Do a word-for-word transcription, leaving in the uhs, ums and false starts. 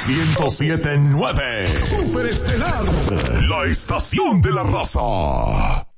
ciento siete punto nueve. Superestelar, la estación de la raza.